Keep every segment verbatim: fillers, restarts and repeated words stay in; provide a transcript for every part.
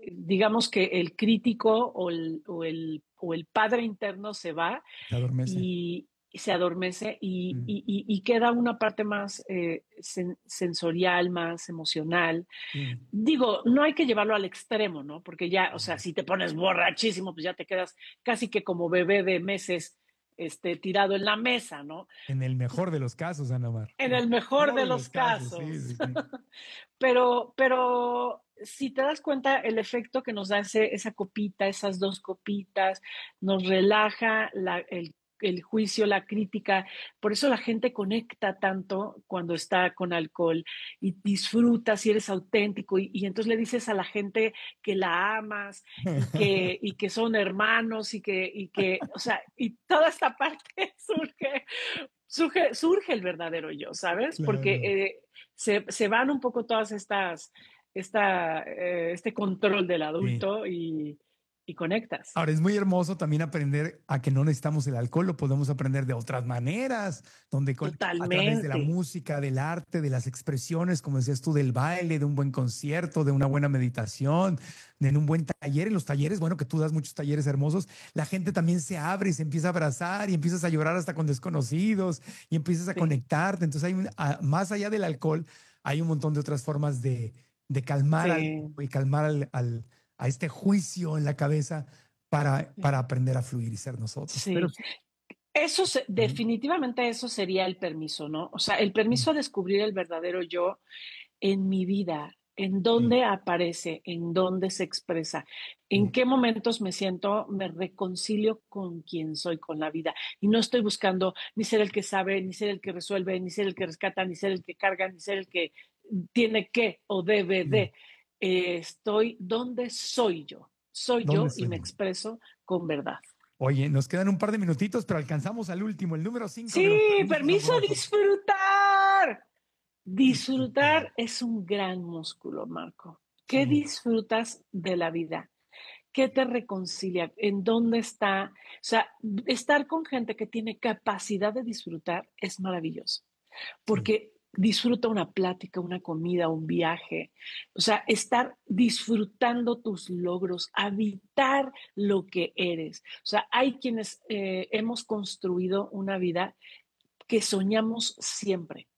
digamos que el crítico o el, o el, o el padre interno se va Se adormece. y se adormece y, Mm, y, y, y queda una parte más eh, sen, sensorial, más emocional. sí. Digo, no hay que llevarlo al extremo, ¿no? Porque ya, o sea, si te pones borrachísimo, pues ya te quedas casi que como bebé de meses, este, tirado en la mesa, ¿no? En el mejor de los casos, Ana Mar. En En el el mejor mejor de de los los casos, sí, casos. sí, sí. Pero, pero si te das cuenta, el efecto que nos da ese, esa copita, esas dos copitas, nos relaja la, el, el juicio, la crítica. Por eso la gente conecta tanto cuando está con alcohol y disfrutas y eres auténtico. Y, y entonces le dices a la gente que la amas y que, y que son hermanos y que, y que, o sea, y toda esta parte surge surge, surge el verdadero yo, ¿sabes? Porque Claro. eh, se, se, van un poco todas estas, esta, eh, este control del Sí. adulto y, y conectas. Ahora es muy hermoso también aprender a que no necesitamos el alcohol, lo podemos aprender de otras maneras, donde con- a través de la Totalmente. música, del arte, de las expresiones, como decías tú, del baile, de un buen concierto, de una buena meditación, de en un buen taller. En los talleres, bueno, que tú das muchos talleres hermosos, la gente también se abre y se empieza a abrazar y empiezas a llorar hasta con desconocidos y empiezas a Sí, conectarte. Entonces hay un, a- más allá del alcohol, hay un montón de otras formas de, de calmar al sí, y calmar al, al- a este juicio en la cabeza para, para sí. aprender a fluir y ser nosotros. Pero Sí. sí. Eso se, Ujú, definitivamente eso sería el permiso, ¿no? O sea, el permiso a descubrir el verdadero yo en mi vida, en sí, dónde aparece, en dónde se expresa, en sí, qué momentos me siento, me reconcilio con quien soy, con la vida. Y no estoy buscando ni ser el que sabe, ni ser el que resuelve, ni ser el que rescata, ni ser el que carga, ni ser el que tiene que o debe sí. de. Eh, estoy donde soy yo. Soy ¿Dónde yo y estoy me yo? expreso con verdad. Oye, nos quedan un par de minutitos, pero alcanzamos al último, el número cinco de los Sí, permisos permiso a amorosos. disfrutar. Disfrutar. Disfrutar es un gran músculo, Marco. ¿Qué Sí, disfrutas de la vida? ¿Qué te reconcilia? ¿En dónde está? O sea, estar con gente que tiene capacidad de disfrutar es maravilloso, sí, porque disfruta una plática, una comida, un viaje. O sea, estar disfrutando tus logros, habitar lo que eres. O sea, hay quienes eh, hemos construido una vida que soñamos siempre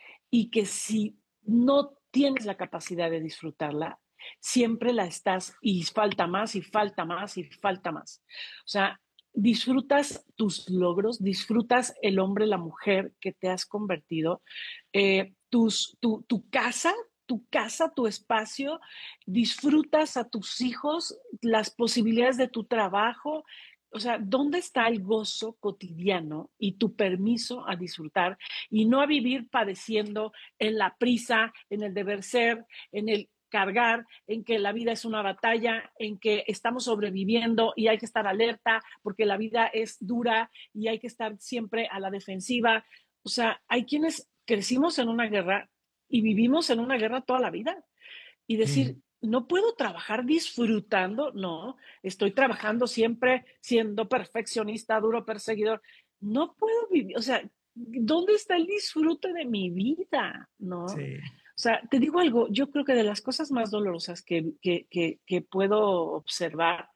y que si no tienes la capacidad de disfrutarla, siempre la estás y falta más y falta más y falta más. O sea, disfrutas tus logros, disfrutas el hombre, la mujer que te has convertido, eh, tus, tu, tu casa, tu casa, tu espacio, disfrutas a tus hijos, las posibilidades de tu trabajo. O sea, ¿dónde está el gozo cotidiano y tu permiso a disfrutar y no a vivir padeciendo en la prisa, en el deber ser, en el cargar, en que la vida es una batalla, en que estamos sobreviviendo y hay que estar alerta porque la vida es dura y hay que estar siempre a la defensiva? O sea, hay quienes crecimos en una guerra y vivimos en una guerra toda la vida y sí. decir, no puedo trabajar disfrutando, no, estoy trabajando siempre siendo perfeccionista, duro perseguidor, no puedo vivir, o sea, ¿dónde está el disfrute de mi vida? ¿No? O Sí. sea, te digo algo, yo creo que de las cosas más dolorosas que, que, que, que puedo observar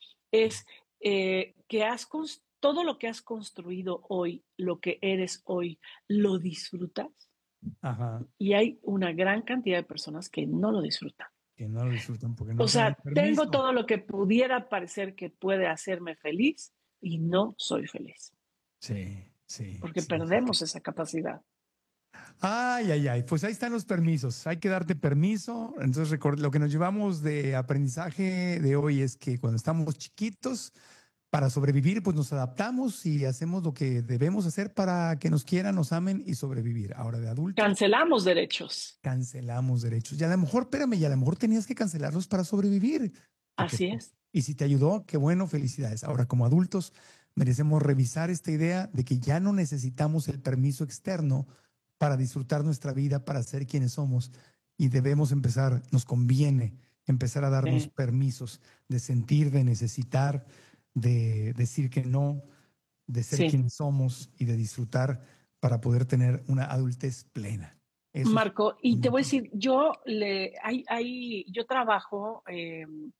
es eh, que has todo lo que has construido hoy, lo que eres hoy, lo disfrutas Ajá. y hay una gran cantidad de personas que no lo disfrutan. Que no lo disfrutan porque no O se dan el sea, tengo permiso. todo lo que pudiera parecer que puede hacerme feliz y no soy feliz, Sí, sí, porque sí, sí. perdemos esa capacidad. Ay, ay, ay. Pues ahí están los permisos. Hay que darte permiso. Entonces, record- lo que nos llevamos de aprendizaje de hoy es que cuando estamos chiquitos, para sobrevivir, pues nos adaptamos y hacemos lo que debemos hacer para que nos quieran, nos amen y sobrevivir. Ahora de adultos, Cancelamos derechos. cancelamos derechos. Y a lo mejor, espérame, y a lo mejor tenías que cancelarlos para sobrevivir. Porque, Así es. y si te ayudó, qué bueno, felicidades. Ahora, como adultos, merecemos revisar esta idea de que ya no necesitamos el permiso externo para disfrutar nuestra vida, para ser quienes somos. Y debemos empezar, nos conviene empezar a darnos Sí, permisos de sentir, de necesitar, de decir que no, de ser sí. quienes somos y de disfrutar para poder tener una adultez plena. Eso es Marco, y muy te voy a importante. decir, yo le, hay, hay, yo trabajo eh,